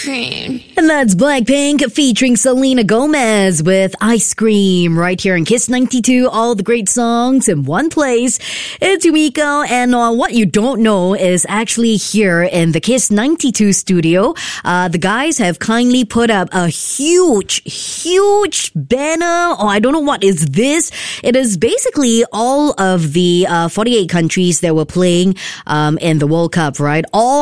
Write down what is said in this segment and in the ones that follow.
cream. And that's Blackpink featuring Selena Gomez with Ice Cream right here in Kiss 92. All the great songs in one place. It's Yumiko, and what you don't know is actually here in the Kiss 92 studio, the guys have kindly put up a huge banner. I don't know what is this. It is basically all of the 48 countries that were playing in the World Cup, right? All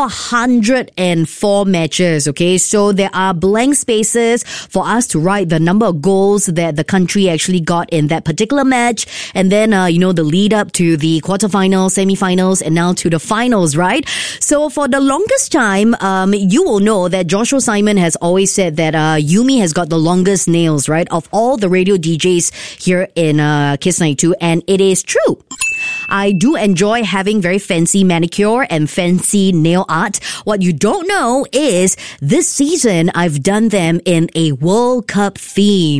104 matches, okay? So there are blank spaces for us to write the number of goals that the country actually got in that particular match. And then, the lead up to the quarterfinals, semifinals, and now to the finals, right? So for the longest time, you will know that Joshua Simon has always said that Yumi has got the longest nails, right? Of all the radio DJs here in Kiss 92. And it is true. I do enjoy having very fancy manicure and fancy nail art. What you don't know is this season I've done them in a World Cup theme.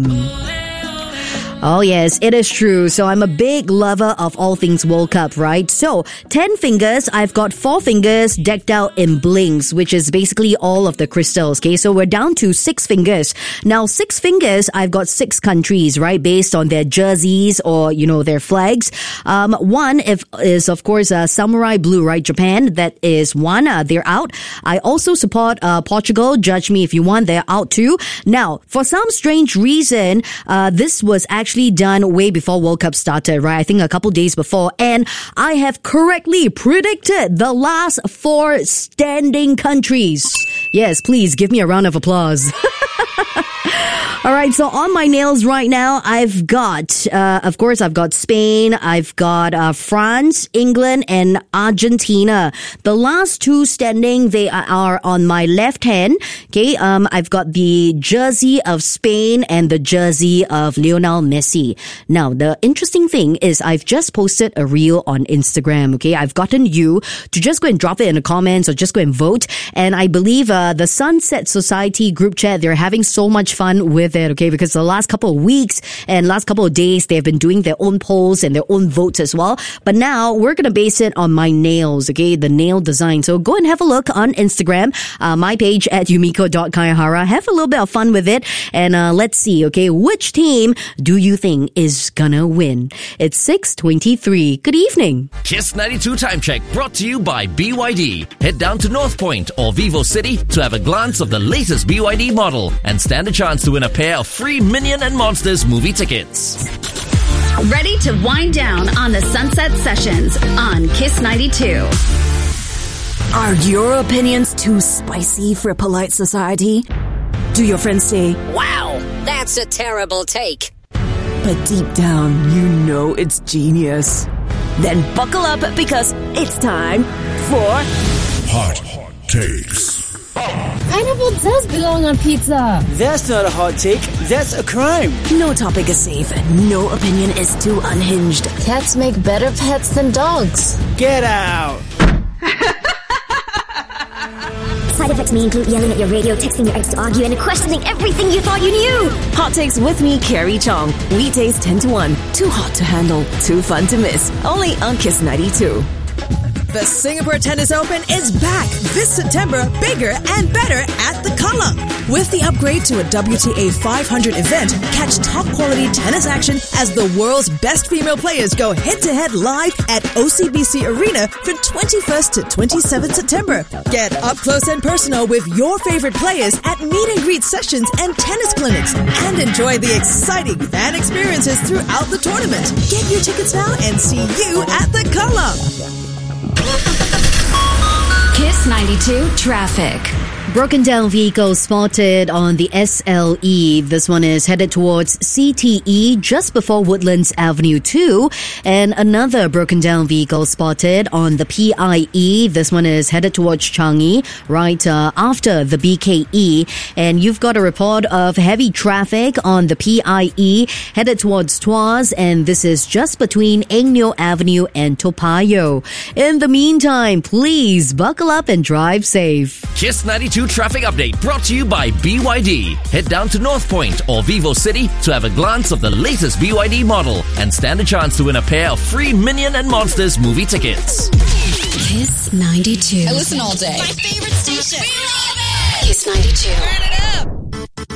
Oh yes, it is true. So I'm a big lover of all things World Cup, right? So 10 fingers, I've got 4 fingers decked out in blinks, which is basically all of the crystals, okay? So we're down to 6 fingers. Now 6 fingers, I've got 6 countries, right? Based on their jerseys or, their flags. One is of course Samurai Blue, right? Japan, that is one. They're out. I also support Portugal. Judge me if you want. They're out too. Now, for some strange reason, this was actually done way before World Cup started, right? I think a couple days before. And I have correctly predicted the last 4 standing countries. Yes, please give me a round of applause. All right, so on my nails right now, I've got, of course, I've got Spain, I've got France, England, and Argentina. The last 2 standing, they are on my left hand. Okay, I've got the jersey of Spain and the jersey of Lionel Messi. Now, the interesting thing is I've just posted a reel on Instagram. Okay, I've gotten you to just go and drop it in the comments or just go and vote. And I believe the Sunset Society group chat, they're having so much fun with it, okay, because the last couple of weeks and last couple of days, they've been doing their own polls and their own votes as well. But now we're going to base it on my nails, okay, the nail design. So go and have a look on Instagram, my page at yumiko.kaihara. Have a little bit of fun with it. And let's see, okay, which team do you think is gonna win? It's 6:23. Good evening. Kiss 92 Time Check brought to you by BYD. Head down to North Point or Vivo City to have a glance of the latest BYD model and stand a chance to win a pair of free Minion and Monsters movie tickets. Ready to wind down on the Sunset Sessions on Kiss 92. Are your opinions too spicy for polite society? Do your friends say, "Wow, that's a terrible take"? But deep down, you know it's genius. Then buckle up because it's time for Hot Takes. Pineapple does belong on pizza. That's not a hot take. That's a crime. No topic is safe. No opinion is too unhinged. Cats make better pets than dogs. Get out. Side effects may include yelling at your radio, texting your ex to argue, and questioning everything you thought you knew. Hot Takes with me, Carrie Chong. Weekdays 10 to 1. Too hot to handle. Too fun to miss. Only on Kiss 92. The Singapore Tennis Open is back this September, bigger and better at the Kallang. With the upgrade to a WTA 500 event, catch top-quality tennis action as the world's best female players go head-to-head live at OCBC Arena from 21st to 27th September. Get up close and personal with your favorite players at meet-and-greet sessions and tennis clinics, and enjoy the exciting fan experiences throughout the tournament. Get your tickets now and see you at the Kallang. Kiss 92 Traffic. Broken down vehicle spotted on the SLE. This one is headed towards CTE just before Woodlands Avenue 2. And another broken down vehicle spotted on the PIE. This one is headed towards Changi right after the BKE. And you've got a report of heavy traffic on the PIE headed towards Tuas. And this is just between Eng Neo Avenue and Toa Payoh. In the meantime, please buckle up and drive safe. Kiss 92 Traffic Update brought to you by BYD. Head down to North Point or Vivo City to have a glance of the latest BYD model and stand a chance to win a pair of free Minion and Monsters movie tickets. Kiss 92. I listen all day. My favorite station. We love it. Kiss 92. 92.